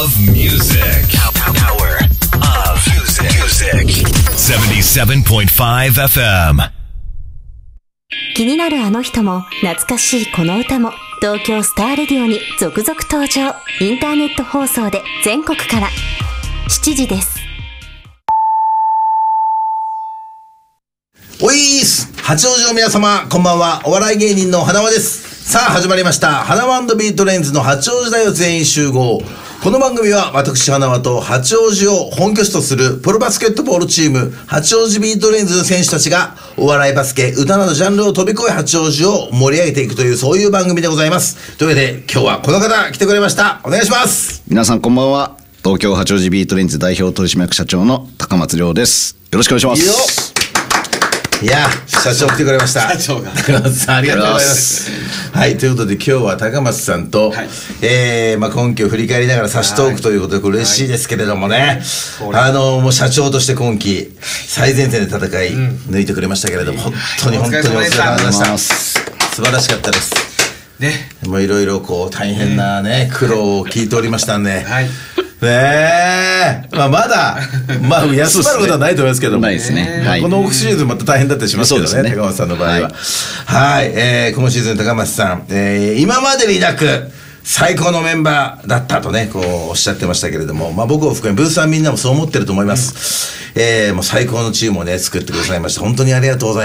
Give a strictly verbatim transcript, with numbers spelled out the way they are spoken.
of music. Power of music.セブンティーセブンポイントファイブエフエム。 気になるあの人も懐かしいこの歌も東京スターレディオに続々登場。インターネット放送で全国からしちじです。 おいーす、八王子の皆様こんばんは。お笑い芸人の花輪です。さあ始まりました花輪&ビートレンズの八王子だよ全員集合。この番組は私花輪と八王子を本拠地とするプロバスケットボールチーム八王子ビートレンズの選手たちがお笑い、バスケ、歌などジャンルを飛び越え八王子を盛り上げていくという、そういう番組でございます。というわけで今日はこの方来てくれました。お願いします。 皆さんこんばんは。東京八王子ビートレンズ代表取締役社長の高松亮です。よろしくお願いします。 いいよ。いや、社長来てくれました。 社長が高松さんありがとうございます。はい、ということで今日は高松さんと、はい、えーまあ、今期を振り返りながら差しトークということで、これ嬉しいですけれどもね、はい、あのもう社長として今期最前線で戦い、うん、抜いてくれましたけれども、本当に本当にお疲れ様でした。素晴らしかったですね。もういろいろこう大変なね、苦労を聞いておりましたんで、はいねえ、まあ、まだ、まあ、休まることはないと思いますけども、ないですね、はい、このオフシーズンまた大変だったりしますけど ね, ね高松さんの場合は、はい、はい、えー、今シーズン高松さん、えー、今までになく最高のメンバーだったとねこうおっしゃってましたけれども、まあ、僕を含めブースはみんなもそう思ってると思います、うん、えー、もう最高のチームをね作ってくださいました。本当にありがとうございます。